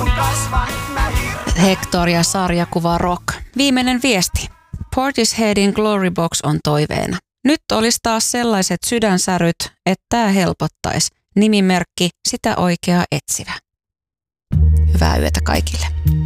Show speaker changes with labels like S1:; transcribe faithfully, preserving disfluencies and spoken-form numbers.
S1: Hector ja sarjakuva Rock. Viimeinen viesti. Portisheadin Glory Box on toiveena. Nyt olisi taas sellaiset sydänsäryt, että tämä helpottaisi. Nimimerkki sitä oikeaa etsivä. Hyvää yötä kaikille.